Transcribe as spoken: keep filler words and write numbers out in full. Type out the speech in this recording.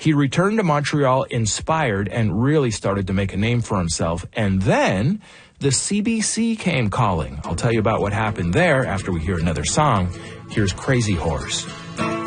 He returned to Montreal inspired and really started to make a name for himself. And then the C B C came calling. I'll tell you about what happened there after we hear another song. Here's Crazy Horse.